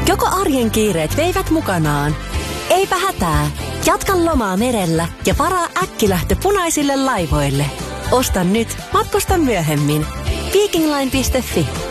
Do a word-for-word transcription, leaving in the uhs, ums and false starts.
Joko arjen kiireet veivät mukanaan? Eipä hätää. Jatka lomaa merellä ja varaa äkkilähtö punaisille laivoille. Osta nyt, matkusta myöhemmin. Vikingline piste fi